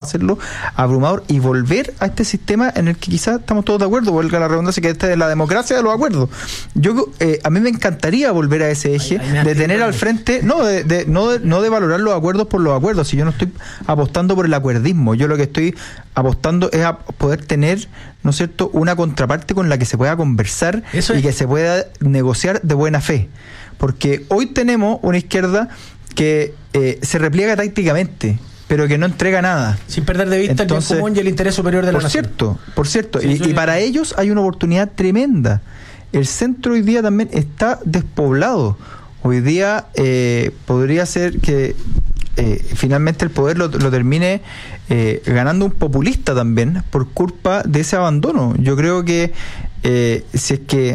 hacerlo abrumador y volver a este sistema en el que quizás estamos todos de acuerdo, valga la redundancia, que esta es la democracia de los acuerdos. A mí me encantaría volver a ese eje de tener al frente, no de valorar los acuerdos por los acuerdos. Si yo no estoy apostando por el acuerdismo, yo lo que estoy apostando es a poder tener, ¿no es cierto?, una contraparte con la que se pueda conversar y que se pueda negociar de buena fe. Porque hoy tenemos una izquierda que se repliega tácticamente, pero que no entrega nada. Sin perder de vista el bien común y el interés superior de la nación. Por cierto. Sí, y para ellos hay una oportunidad tremenda. El centro hoy día también está despoblado. Hoy día podría ser que finalmente el poder lo termine ganando un populista también por culpa de ese abandono. Yo creo que si es que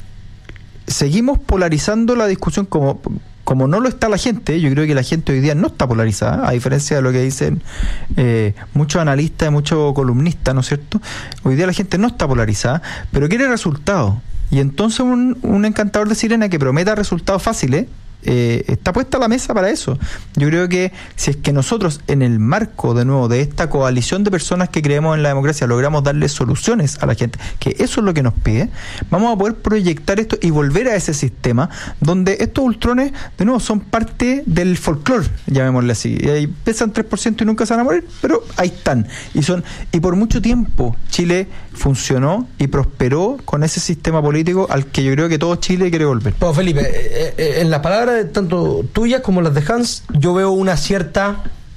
seguimos polarizando la discusión como no lo está la gente, yo creo que la gente hoy día no está polarizada, a diferencia de lo que dicen muchos analistas y muchos columnistas, ¿no es cierto? Hoy día la gente no está polarizada, pero quiere resultados. Y entonces un encantador de sirena que prometa resultados fáciles está puesta a la mesa para eso. Yo creo que si es que nosotros, en el marco de nuevo de esta coalición de personas que creemos en la democracia, logramos darle soluciones a la gente, que eso es lo que nos pide, vamos a poder proyectar esto y volver a ese sistema donde estos ultrones de nuevo son parte del folclore, llamémosle así, y pesan 3% y nunca se van a morir, pero ahí están, y por mucho tiempo Chile funcionó y prosperó con ese sistema político al que yo creo que todo Chile quiere volver. Bueno, Felipe, en las palabras tanto tuyas como las de Hans, yo veo una cierta,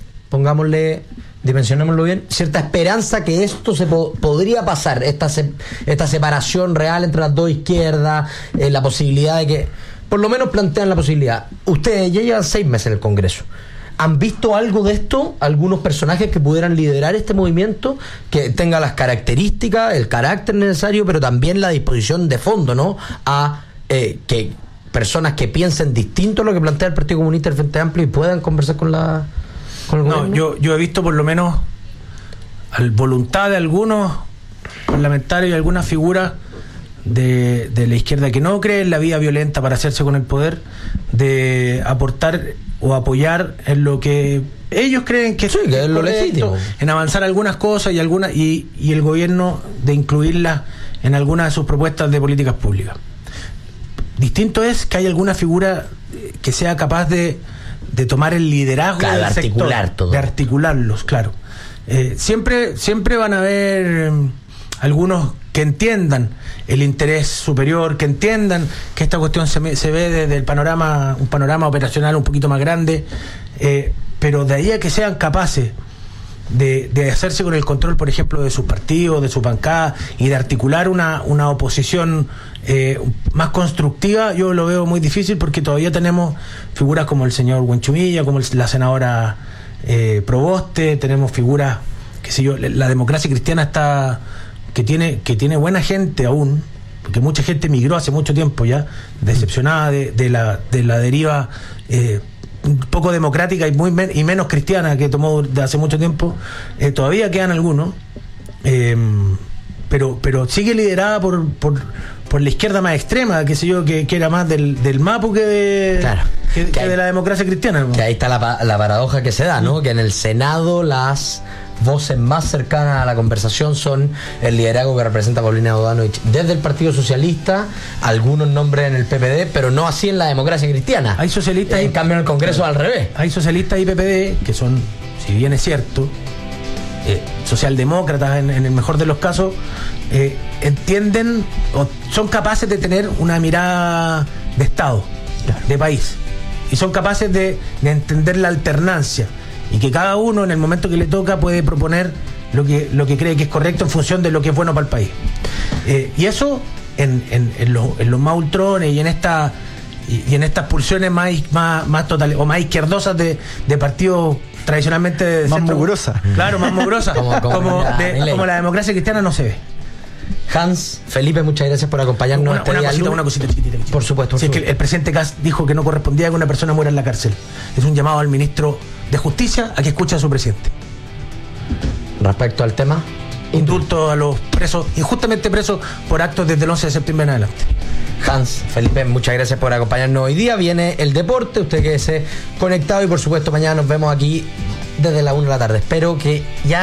dimensionémoslo bien, cierta esperanza que esto se podría pasar, esta separación real entre las dos izquierdas, la posibilidad de que, por lo menos plantean la posibilidad. Ustedes ya llevan 6 meses en el Congreso. ¿Han visto algo de esto? ¿Algunos personajes que pudieran liderar este movimiento, que tenga las características, el carácter necesario, pero también la disposición de fondo, ¿no? A que personas que piensen distinto a lo que plantea el Partido Comunista del Frente Amplio y puedan conversar con el gobierno? Yo he visto por lo menos voluntad de algunos parlamentarios y algunas figuras de la izquierda que no creen en la vía violenta para hacerse con el poder, de aportar o apoyar en lo que ellos creen que, sí, que es lo legítimo, en avanzar algunas cosas y el gobierno de incluirlas en algunas de sus propuestas de políticas públicas. Distinto es que hay alguna figura que sea capaz de tomar el liderazgo del articular sector, todo. De articularlos, claro. Siempre van a haber algunos que entiendan el interés superior, que entiendan que esta cuestión se ve desde un panorama operacional un poquito más grande, pero de ahí a que sean capaces de hacerse con el control, por ejemplo, de sus partidos, de sus bancadas, y de articular una oposición más constructiva, yo lo veo muy difícil, porque todavía tenemos figuras como el señor Huenchumilla, como la senadora Proboste, tenemos figuras, qué sé yo, la democracia cristiana que tiene buena gente aún, porque mucha gente migró hace mucho tiempo ya, decepcionada de la deriva un poco democrática y menos cristiana que tomó de hace mucho tiempo. Todavía quedan algunos, pero sigue liderada por la izquierda más extrema, qué sé yo, que era más del MAPU que de la democracia cristiana, ¿no? Que ahí está la paradoja que se da, ¿no? Que en el Senado las voces más cercanas a la conversación son el liderazgo que representa Paulina Bodanovich desde el Partido Socialista, algunos nombres en el PPD, pero no así en la democracia cristiana. Hay socialistas en cambio en el Congreso al revés. Hay socialistas y PPD que son, si bien es cierto, socialdemócratas en el mejor de los casos, entienden o son capaces de tener una mirada de Estado, de país, y son capaces de entender la alternancia, y que cada uno en el momento que le toca puede proponer lo que cree que es correcto en función de lo que es bueno para el país. Y eso en los más ultrones y en estas pulsiones más totales o más izquierdosas de partidos tradicionalmente de más centro, mugrosa. Claro, más mugrosa. como la democracia cristiana no se ve. Hans, Felipe, muchas gracias por acompañarnos una cosita chiquitita. Por supuesto. Sí, es que el presidente Kast dijo que no correspondía que una persona muera en la cárcel. Es un llamado al ministro de Justicia a que escuche a su presidente. Respecto al tema, indulto a los presos, injustamente presos por actos desde el 11 de septiembre en adelante. Hans, Felipe, muchas gracias por acompañarnos hoy día. Viene el deporte, usted quédese conectado y por supuesto mañana nos vemos aquí desde la 1 de la tarde. Espero que ya